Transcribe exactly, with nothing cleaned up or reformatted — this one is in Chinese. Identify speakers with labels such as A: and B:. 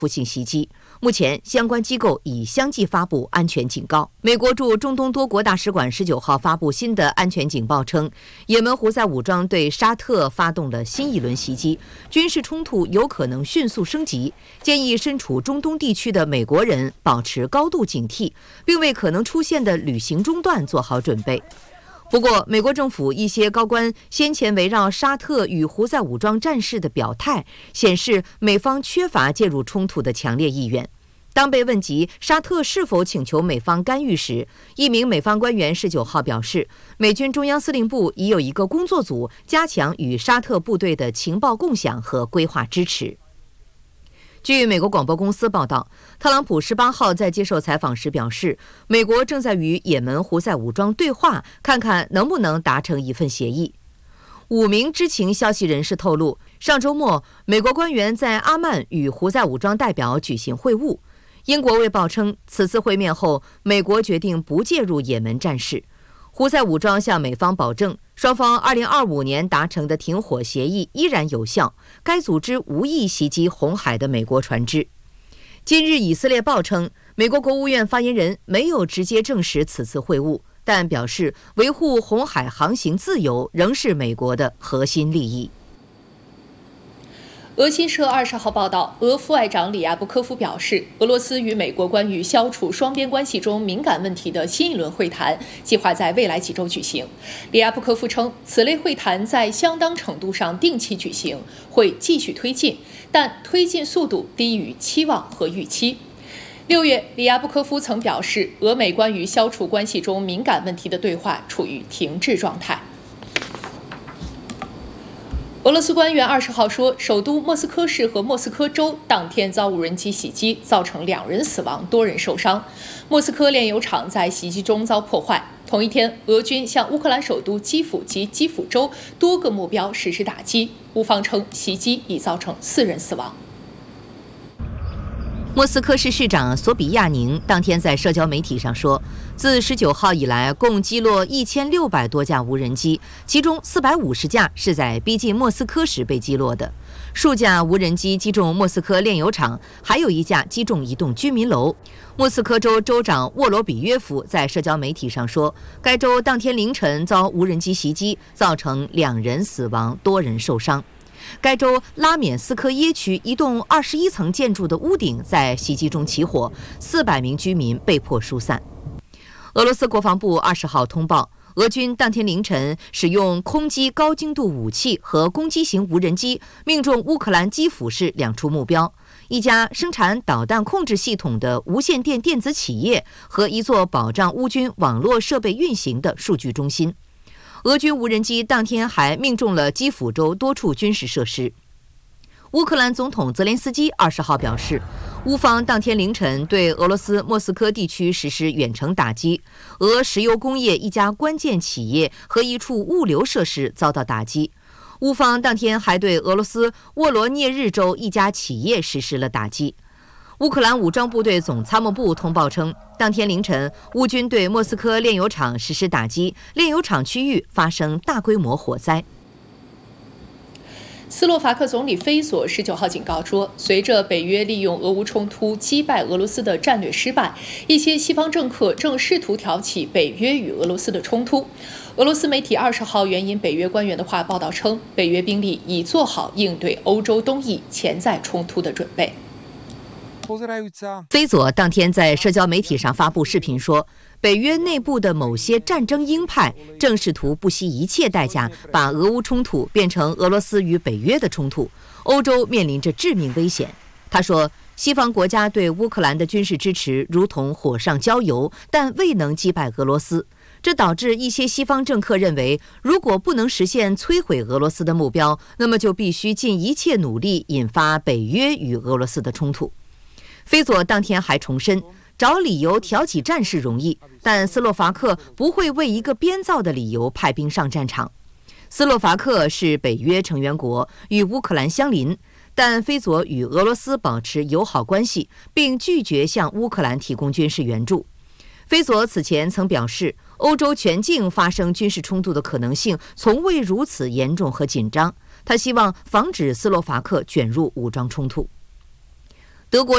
A: 复性袭击。目前，相关机构已相继发布安全警告。美国驻中东多国大使馆十九号发布新的安全警报称，也门胡塞武装对沙特发动了新一轮袭击，军事冲突有可能迅速升级。建议身处中东地区的美国人保持高度警惕，并为可能出现的旅行中断做好准备。不过，美国政府一些高官先前围绕沙特与胡塞武装战事的表态，显示美方缺乏介入冲突的强烈意愿。当被问及沙特是否请求美方干预时，一名美方官员十九号表示，美军中央司令部已有一个工作组加强与沙特部队的情报共享和规划支持。据美国广播公司报道，特朗普十八号在接受采访时表示，美国正在与也门胡塞武装对话，看看能不能达成一份协议。五名知情消息人士透露，上周末，美国官员在阿曼与胡塞武装代表举行会晤。英国卫报称，此次会面后，美国决定不介入也门战事。胡塞武装向美方保证，双方二零二五年达成的停火协议依然有效，该组织无意袭击红海的美国船只。今日以色列报称，美国国务院发言人没有直接证实此次会晤，但表示维护红海航行自由仍是美国的核心利益。
B: 俄新社二十号报道，俄副外长里亚布科夫表示，俄罗斯与美国关于消除双边关系中敏感问题的新一轮会谈计划在未来几周举行。里亚布科夫称，此类会谈在相当程度上定期举行，会继续推进，但推进速度低于期望和预期。六月，里亚布科夫曾表示，俄美关于消除关系中敏感问题的对话处于停滞状态。俄罗斯官员二十号说，首都莫斯科市和莫斯科州当天遭无人机袭击，造成两人死亡，多人受伤。莫斯科炼油厂在袭击中遭破坏。同一天，俄军向乌克兰首都基辅及基辅州多个目标实施打击。乌方称，袭击已造成四人死亡。
A: 莫斯科市市长索比亚宁当天在社交媒体上说，自十九号以来，共击落一千六百多架无人机，其中四百五十架是在逼近莫斯科时被击落的。数架无人机击中莫斯科炼油厂，还有一架击中一栋居民楼。莫斯科州州长沃罗比约夫在社交媒体上说，该州当天凌晨遭无人机袭击，造成两人死亡，多人受伤。该州拉缅斯科耶区一栋二十一层建筑的屋顶在袭击中起火，四百名居民被迫疏散。俄罗斯国防部二十号通报，俄军当天凌晨使用空击高精度武器和攻击型无人机，命中乌克兰基辅市两处目标：一家生产导弹控制系统的无线电电子企业和一座保障乌军网络设备运行的数据中心。俄军无人机当天还命中了基辅州多处军事设施。乌克兰总统泽连斯基二十号表示，乌方当天凌晨对俄罗斯莫斯科地区实施远程打击，俄石油工业一家关键企业和一处物流设施遭到打击。乌方当天还对俄罗斯沃罗涅日州一家企业实施了打击。乌克兰武装部队总参谋部通报称，当天凌晨，乌军对莫斯科炼油厂实施打击，炼油厂区域发生大规模火灾。
B: 斯洛伐克总理菲佐十九号警告说，随着北约利用俄乌冲突击败俄罗斯的战略失败，一些西方政客正试图挑起北约与俄罗斯的冲突。俄罗斯媒体二十号援引北约官员的话报道称，北约兵力已做好应对欧洲东翼潜在冲突的准备。
A: 菲佐当天在社交媒体上发布视频说，北约内部的某些战争鹰派正试图不惜一切代价把俄乌冲突变成俄罗斯与北约的冲突，欧洲面临着致命危险。他说，西方国家对乌克兰的军事支持如同火上浇油，但未能击败俄罗斯。这导致一些西方政客认为，如果不能实现摧毁俄罗斯的目标，那么就必须尽一切努力引发北约与俄罗斯的冲突。菲佐当天还重申，找理由挑起战事容易，但斯洛伐克不会为一个编造的理由派兵上战场。斯洛伐克是北约成员国，与乌克兰相邻，但菲佐与俄罗斯保持友好关系，并拒绝向乌克兰提供军事援助。菲佐此前曾表示，欧洲全境发生军事冲突的可能性从未如此严重和紧张。他希望防止斯洛伐克卷入武装冲突。德国